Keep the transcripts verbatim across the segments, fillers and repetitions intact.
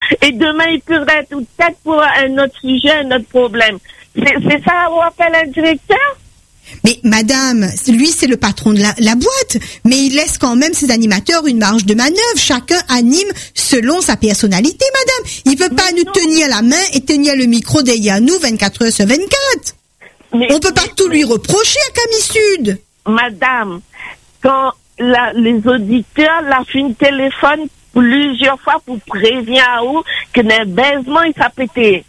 Et demain, il peut être peut-être pour un autre sujet, un autre problème. C'est, c'est ça, on appelle un directeur? Mais madame, lui c'est le patron de la, la boîte, mais il laisse quand même ses animateurs une marge de manœuvre. Chacun anime selon sa personnalité, madame. Il peut pas mais nous non. tenir la main et tenir le micro derrière nous vingt-quatre heures sur vingt-quatre. Mais, on peut pas mais, tout lui reprocher à Camille Sud. Madame, quand la, les auditeurs la font téléphone plusieurs fois pour prévenir à où que le baisement il s'est pété.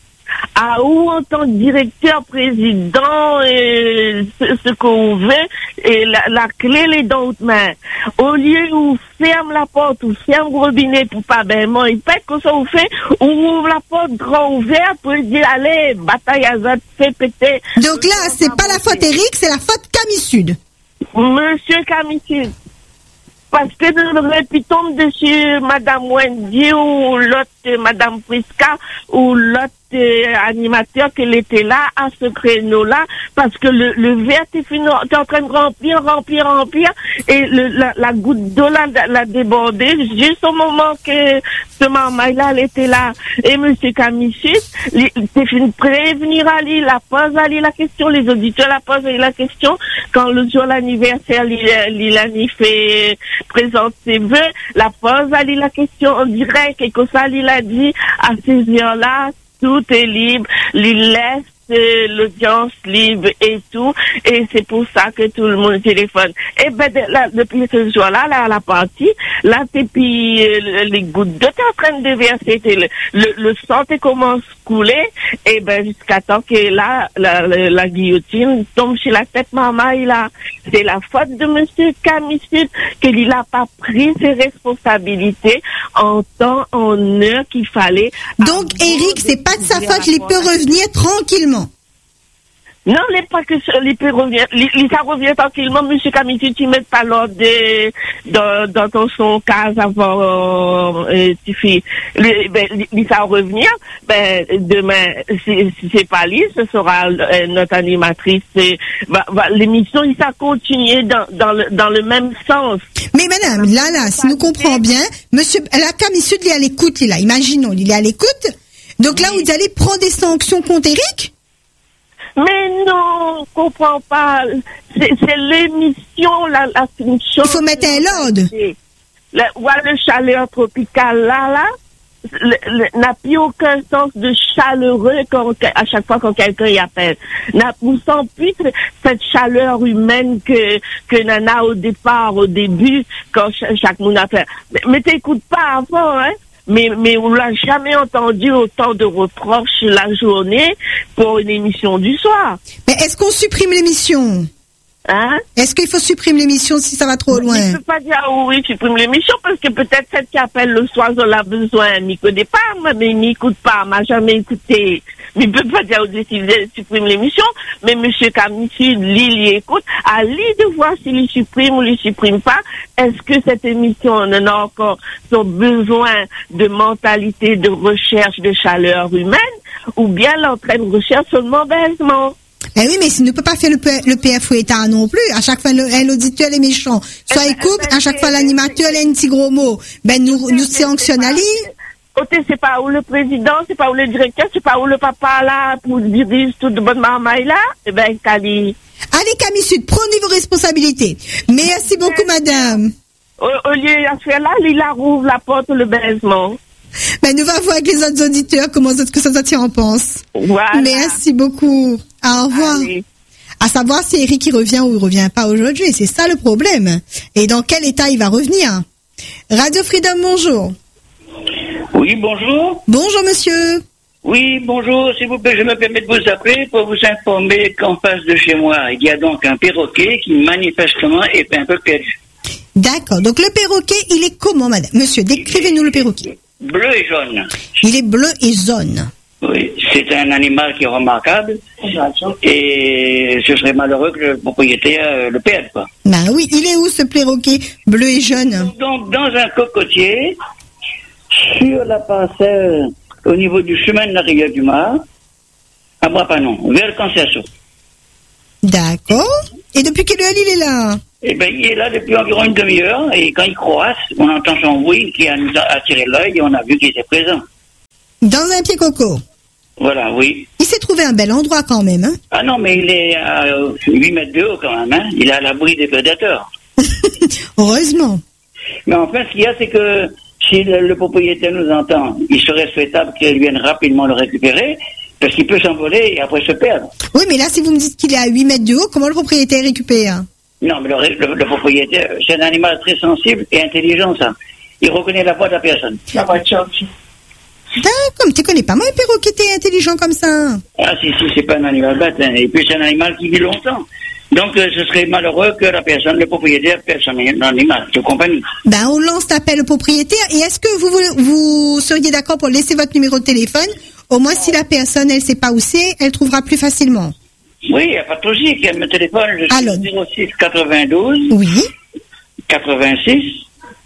À où en tant que directeur, président, et ce, ce qu'on veut, et la, la clé les dans votre main. Au lieu où ferme la porte, ou ferme le robinet pour pas baisement, il peut que ça vous fait, ou ouvre la porte grand ouvert pour dire, allez, bataille à zot, fait péter. Donc là, c'est pas la faute Eric, c'est la faute Camille Sud. Monsieur Camille Sud. Parce que nous répétons dessus Madame Wendy ou l'autre Madame Prisca ou l'autre euh, animateur qu'elle était là à ce créneau-là, parce que le, le verre est, fini, est en train de remplir, remplir, remplir, et le, la, la goutte d'eau l'a, l'a débordé juste au moment que ce maman-là, elle était là. Et Monsieur Camichis, il s'est fini prévenir à lui, la pose à lui la question, les auditeurs la posent à lui la question, quand le jour l'anniversaire, il, il a fait présente ses vœux, la pose à lui la question en direct, et que ça, il a dit à ces heures-là, tout est libre, il laisse euh, l'audience libre et tout, et c'est pour ça que tout le monde téléphone. Et ben de, là, depuis ce jour-là, là, à la partie, là, puis euh, les gouttes d'eau t'es en train de verser, le, le, le sang te commence à couler, et ben jusqu'à temps que là, la, la, la guillotine tombe sur la tête maman, il a, c'est la faute de Monsieur Camichis qu'il n'a pas pris ses responsabilités en temps, en heure qu'il fallait. Donc Eric, c'est pas de sa faute, il peut revenir tranquillement. Non, il pas que il peut revenir, il ça revient tranquillement, Monsieur Camichis, tu mets pas l'ordre de, dans, dans ton son cas avant, euh, tu fais, ben, il ça revenir, ben, demain, si, si c'est pas lui, ce sera euh, notre animatrice, et, bah, bah, l'émission, il ça continue dans, dans le, dans le même sens. Mais madame, là, là, si nous comprenons bien, Monsieur, la Camichis, il est à l'écoute, il est là, imaginons, il est à l'écoute. Donc là, oui. Vous allez prendre des sanctions contre Eric? Mais non, on comprend pas. C'est, c'est l'émission, la, la fonction. Il faut mettre un l'ordre. Le, ouais, le chaleur tropical là, là, le, le, n'a plus aucun sens de chaleureux quand, à chaque fois quand quelqu'un y appelle. N'a, vous sentez plus cette chaleur humaine que, que Nana au départ, au début, quand ch- chaque monde appelle. Mais, mais t'écoutes pas avant, hein? Mais, mais on l'a jamais entendu autant de reproches la journée pour une émission du soir. Mais est-ce qu'on supprime l'émission? Hein? Est-ce qu'il faut supprimer l'émission si ça va trop loin? Je ne peux pas dire oh oui, supprime l'émission parce que peut-être celle qui appelle le soir, on a besoin. Il ne connaît pas, mais il n'écoute pas, m'a jamais écouté. Mais il ne peut pas dire oh, si supprime l'émission. Mais M. Camichis, lui, il écoute. À lui de voir s'il il supprime ou il supprime pas. Est-ce que cette émission en a encore son besoin de mentalité, de recherche, de chaleur humaine, ou bien l'entraîne de recherche seulement baisement? Eh oui, mais s'il ne peut pas faire le, P- le P F O État non plus. À chaque fois, le, l'auditeur est méchant. Soit il coupe, à chaque fois, l'animateur a un petit gros mot. Ben, nous, nous sanctionnons à lui. Côté, c'est pas où le président, c'est pas où le directeur, c'est pas où le papa là, pour diriger toute de bonne maman là. Eh ben, Cali. Allez, Camille Sud, prenez vos responsabilités. Merci beaucoup, madame. Au, au lieu de faire là, il a rouvre la porte, le baisement. Ben, nous allons voir avec les autres auditeurs comment est-ce que ça, ça en pense. Voilà. Merci beaucoup. Au revoir. Allez. À savoir si Eric il revient ou il revient pas aujourd'hui, c'est ça le problème. Et dans quel état il va revenir? Radio Freedom, bonjour. Oui, bonjour. Bonjour, monsieur. Oui, bonjour. S'il vous plaît, je me permets de vous appeler pour vous informer qu'en face de chez moi, il y a donc un perroquet qui manifestement est un peu perdu. D'accord. Donc le perroquet, il est comment, madame? Monsieur, décrivez-nous le perroquet. Bleu et jaune. Il est bleu et jaune. Oui, c'est un animal qui est remarquable et ce serait malheureux que le propriétaire euh, le perde, quoi. Ben oui, il est où ce perroquet bleu et jaune? Donc, dans un cocotier, sur la parcelle au niveau du chemin de la rivière du Mar, à Bois-Panon, vers le Cancerceau. D'accord. Et depuis quelle heure il est là? Eh bien, il est là depuis environ une demi-heure et quand il croasse, on entend son bruit qui a nous a attiré l'œil et on a vu qu'il était présent. Dans un pied coco. Voilà, oui. Il s'est trouvé un bel endroit quand même, hein. Ah non, mais il est à huit mètres de haut quand même, hein. Il est à l'abri des prédateurs. Heureusement. Mais enfin, ce qu'il y a, c'est que si le, le propriétaire nous entend, il serait souhaitable qu'il vienne rapidement le récupérer, parce qu'il peut s'envoler et après se perdre. Oui, mais là, si vous me dites qu'il est à huit mètres de haut, comment le propriétaire récupère? Non, mais le, le, le propriétaire, c'est un animal très sensible et intelligent, ça. Il reconnaît la voix de la personne. La voix de Chucky. D'accord, mais tu connais pas moi un perroquet intelligent comme ça. Ah, si, si, c'est pas un animal bête, hein. Et puis c'est un animal qui vit longtemps. Donc, euh, ce serait malheureux que la personne, le propriétaire, perde son animal de compagnie. Ben, on lance l'appel au propriétaire. Et est-ce que vous, vous, vous seriez d'accord pour laisser votre numéro de téléphone? Au moins, si la personne, elle sait pas où c'est, elle trouvera plus facilement. Oui, il n'y a pas de souci. Mon téléphone, je suis Alors, zéro six quatre-vingt-douze. Oui. quatre-vingt-six.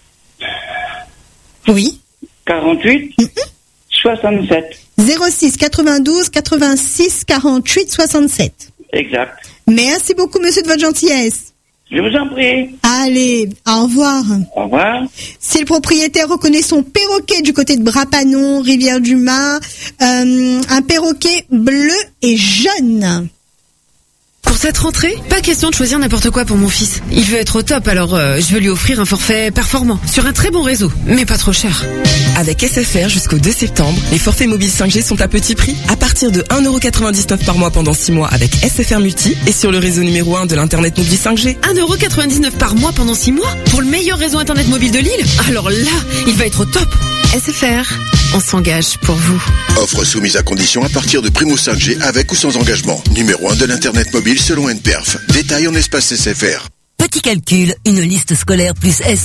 Oui. quarante-huit. Mm-hmm. soixante-sept. zéro six quatre-vingt-douze quatre-vingt-six quarante-huit soixante-sept. Exact. Merci beaucoup, monsieur, de votre gentillesse. Je vous en prie. Allez, au revoir. Au revoir. Si le propriétaire reconnaît son perroquet du côté de Brapanon, Rivière-du-Mât, euh, un perroquet bleu et jaune. Pour cette rentrée, pas question de choisir n'importe quoi pour mon fils. Il veut être au top, alors euh, je veux lui offrir un forfait performant, sur un très bon réseau, mais pas trop cher. Avec S F R jusqu'au deux septembre, les forfaits mobiles cinq G sont à petit prix, à partir de un euro quatre-vingt-dix-neuf par mois pendant six mois avec S F R Multi et sur le réseau numéro un de l'Internet mobile cinq G. un euro quatre-vingt-dix-neuf par mois pendant six mois pour le meilleur réseau Internet mobile de Lille. Alors là, il va être au top. S F R, on s'engage pour vous. Offre soumise à condition à partir de Primo cinq G avec ou sans engagement. Numéro un de l'Internet mobile selon N P E R F. Détail en espace S F R. Petit calcul, une liste scolaire plus S